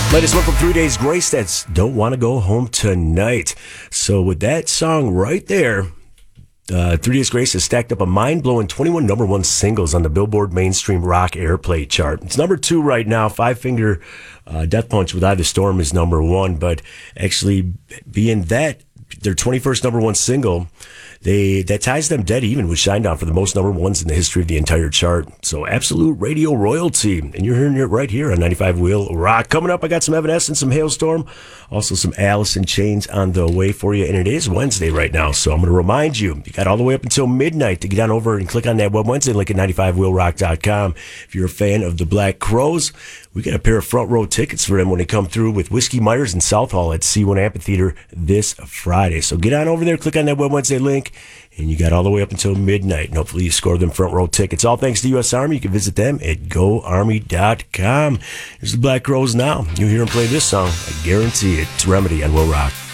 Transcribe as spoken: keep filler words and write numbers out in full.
Latest one from Three Days Grace, that's Don't Want to Go Home Tonight. So with that song right there, uh, Three Days Grace has stacked up a mind-blowing twenty-one number one singles on the Billboard Mainstream Rock Airplay chart. It's number two right now. Five Finger uh, Death Punch with Eye the Storm is number one, but actually being that their twenty-first number one single, They that ties them dead even with Shinedown for the most number ones in the history of the entire chart. So absolute radio royalty. And you're hearing it right here on ninety-five Wheel Rock. Coming up, I got some Evanescence, some Hailstorm, also some Alice in Chains on the way for you. And it is Wednesday right now, so I'm going to remind you, you got all the way up until midnight to get on over and click on that Web Wednesday link at ninety-five wheel rock dot com. If you're a fan of the Black Crowes, we got a pair of front row tickets for them when they come through with Whiskey Myers and South Hall at C one Amphitheater this Friday. So get on over there, click on that Web Wednesday link, and you got all the way up until midnight. And hopefully you score them front row tickets. All thanks to U S Army. You can visit them at go army dot com. Here's the Black Crowes now. You hear them play this song. I guarantee it. It's Remedy on Will Rock.